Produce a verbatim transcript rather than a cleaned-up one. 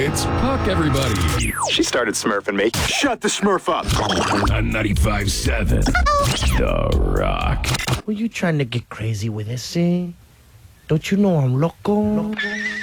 It's Puck, everybody. She started smurfing me. Shut the smurf up. On ninety-five point seven. The Rock. Were you trying to get crazy with this, eh? Don't you know I'm loco? loco?